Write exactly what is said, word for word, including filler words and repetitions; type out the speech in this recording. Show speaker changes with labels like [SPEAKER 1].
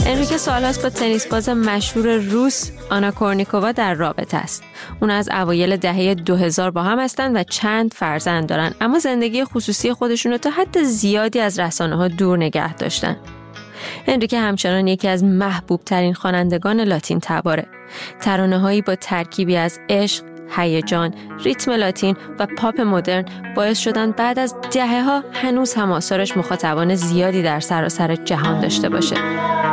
[SPEAKER 1] انریکه سالهاست با تنیس باز مشهور روس آنا کورنیکووا در رابطه است. اون از اوایل دهه دو هزار با هم هستن و چند فرزند دارن، اما زندگی خصوصی خودشون رو تا حد زیادی از رسانه‌ها دور نگه داشتن. انریکه همچنان یکی از محبوب ترین خوانندگان لاتین تباره. ترانه‌هایی با ترکیبی از عشق، هیجان، ریتم لاتین و پاپ مدرن باعث شدن بعد از دهه‌ها هنوز هم آثارش مخاطبان زیادی در سراسر جهان داشته باشه.